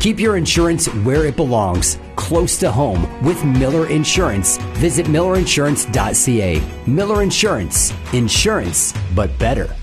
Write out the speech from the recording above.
Keep your insurance where it belongs, close to home with Miller Insurance. Visit millerinsurance.ca. Miller Insurance. Insurance, but better.